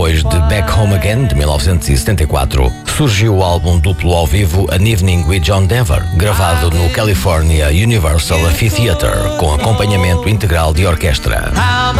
Depois de Back Home Again, de 1974, surgiu o álbum duplo ao vivo An Evening with John Denver, gravado no California Universal Amphitheater, com acompanhamento integral de orquestra.